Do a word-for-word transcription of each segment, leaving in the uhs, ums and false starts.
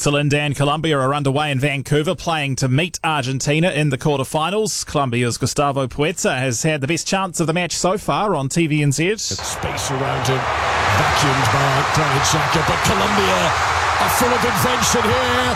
Switzerland and Colombia are underway in Vancouver, playing to meet Argentina in the quarterfinals. Colombia's Gustavo Puerta has had the best chance of the match so far on T V N Z. Space around him, vacuumed by Granit Xhaka, but Colombia are full of invention here.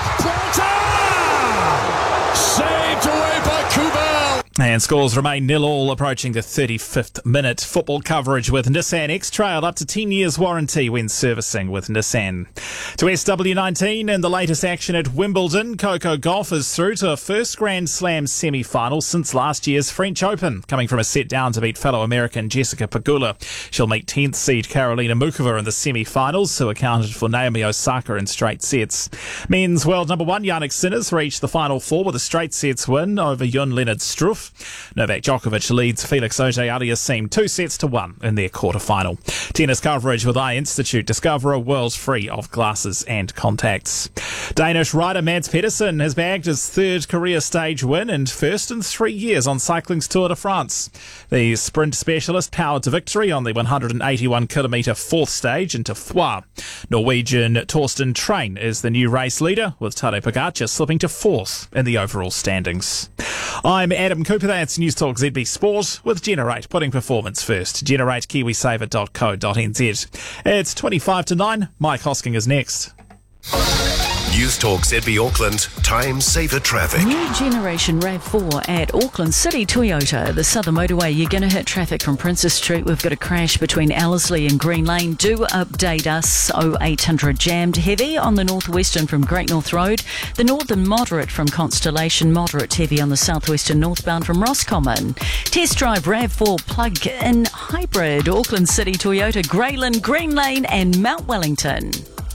Puerta! Saved away by Kubel. And scores remain nil-all, approaching the thirty-fifth minute. Football coverage with Nissan X-Trail, up to ten years warranty when servicing with Nissan. To S W nineteen and the latest action at Wimbledon, Coco Gauff is through to a first Grand Slam semi-final since last year's French Open, coming from a set down to beat fellow American Jessica Pegula. She'll meet tenth seed Karolina Muchova in the semi-finals, who accounted for Naomi Osaka in straight sets. Men's world number one Jannik Sinner reached the final four with a straight sets win over Jon Leonard Struff. Novak Djokovic leads Felix Auger-Aliassime two sets to one in their quarter-final. Tennis coverage with Eye Institute. Discover a world free of glasses and contacts. Danish rider Mads Pedersen has bagged his third career stage win and first in three years on cycling's Tour de France. The sprint specialist powered to victory on the one hundred eighty-one kilometre fourth stage into Thwa. Norwegian Torsten Train is the new race leader, with Tadej Pogacar slipping to fourth in the overall standings. I'm Adam Cooper, that's News Talk Z B Sport with Generate, putting performance first. Generate Kiwisaver dot co dot n z. It's twenty-five to nine. Mike Hosking is next. News Talk Z B Auckland, time saver traffic. New generation RAV four at Auckland City Toyota. The southern motorway, you're going to hit traffic from Princess Street. We've got a crash between Ellerslie and Green Lane. Do update us. oh eight hundred jammed. Heavy on the northwestern from Great North Road. The northern moderate from Constellation. Moderate heavy on the southwestern northbound from Roscommon. Test drive RAV four plug-in hybrid. Auckland City Toyota, Greyland, Green Lane and Mount Wellington.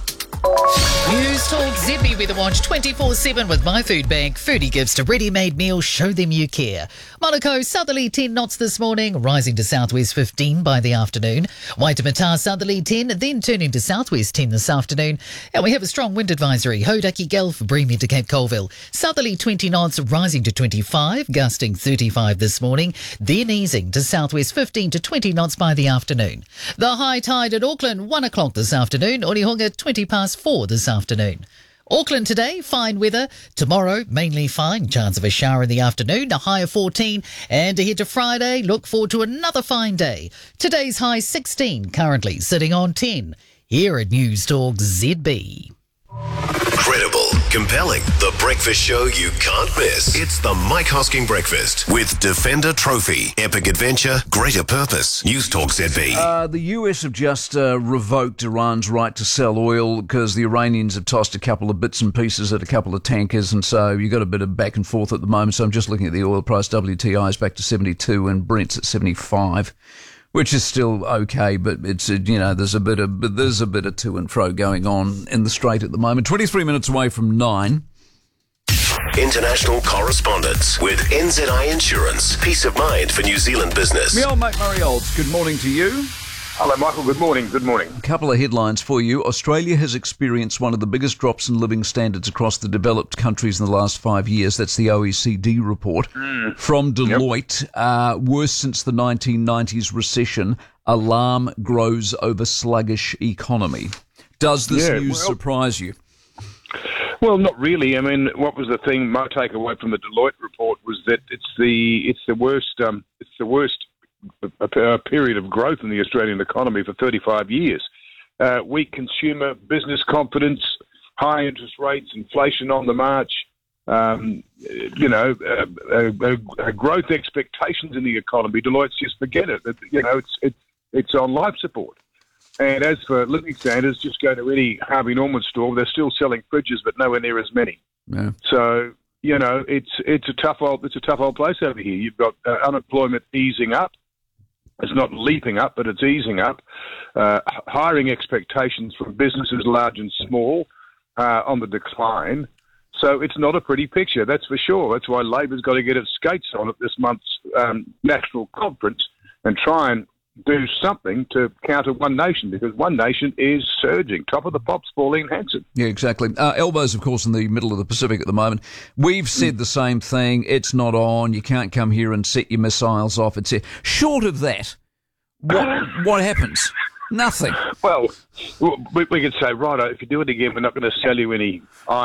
News Talk Z B Weather Watch twenty-four seven with My Food Bank. Foodie gives to ready-made meals. Show them you care. Monaco, southerly ten knots this morning, rising to southwest fifteen by the afternoon. Waitemata, southerly ten, then turning to southwest ten this afternoon. And we have a strong wind advisory. Hodaki Gulf, Breamy to Cape Colville. Southerly twenty knots, rising to twenty-five, gusting thirty-five this morning, then easing to southwest fifteen to twenty knots by the afternoon. The high tide at Auckland, one o'clock this afternoon. Onehunga, twenty past four this afternoon. Auckland today, fine weather. Tomorrow, mainly fine. Chance of a shower in the afternoon, a high of fourteen. And ahead to Friday, look forward to another fine day. Today's high sixteen, currently sitting on ten. Here at News Talk Z B. Credible, compelling, the breakfast show you can't miss. It's the Mike Hosking Breakfast with Defender Trophy, Epic Adventure, Greater Purpose. News Talk Z B. Uh, the U S have just uh, revoked Iran's right to sell oil because the Iranians have tossed a couple of bits and pieces at a couple of tankers, and so you've got a bit of back and forth at the moment. So I'm just looking at the oil price. W T I is back to seventy-two and Brent's at seventy-five. Which is still okay, but it's, you know, there's a bit of but there's a bit of to and fro going on in the Strait at the moment. twenty-three minutes away from nine. International correspondence with N Z I Insurance. Peace of mind for New Zealand business. Me old mate Murray Olds, good morning to you. Hello, Michael. Good morning. Good morning. A couple of headlines for you. Australia has experienced one of the biggest drops in living standards across the developed countries in the last five years. That's the O E C D report mm. from Deloitte. Yep. Uh, worst since the nineteen nineties recession. Alarm grows over sluggish economy. Does this yeah, news well, surprise you? Well, not really. I mean, what was the thing? My takeaway from the Deloitte report was that it's the it's the worst um, it's the worst. A, a period of growth in the Australian economy for thirty-five years. Uh, weak consumer, business confidence, high interest rates, inflation on the march, um, you know, uh, uh, uh, growth expectations in the economy. Deloitte's just forget it. You know, it's, it's, it's on life support. And as for living standards, just go to any Harvey Norman store. They're still selling fridges, but nowhere near as many. Yeah. So, you know, it's it's a tough old it's a tough old place over here. You've got uh, unemployment easing up. It's not leaping up, but it's easing up. Uh, hiring expectations from businesses large and small uh, on the decline. So it's not a pretty picture, that's for sure. That's why Labor's got to get its skates on at this month's um, national conference and try and do something to counter One Nation, because One Nation is surging. Top of the pops, Pauline Hanson. Yeah, exactly. Uh, Elbows, of course, in the middle of the Pacific at the moment. We've said mm. the same thing. It's not on. You can't come here and set your missiles off. It's short of that. What what happens? Nothing. Well, we, we could say, right, if you do it again, we're not going to sell you any